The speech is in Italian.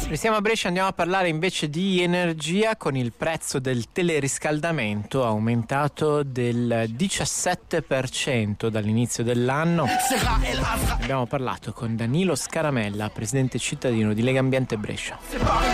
Restiamo a Brescia, andiamo a parlare invece di energia con il prezzo del teleriscaldamento aumentato del 17% dall'inizio dell'anno. Abbiamo parlato con Danilo Scaramella, presidente cittadino di Legambiente Brescia.